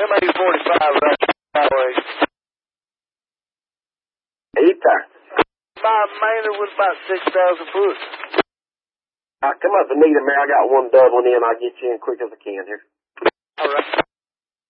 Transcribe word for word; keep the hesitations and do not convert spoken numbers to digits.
M A forty-five, that's highway. Eater. My mainer was about six thousand foot. I come up and meet him there. I got one doubling in. I'll get you in quick as I can here. All right.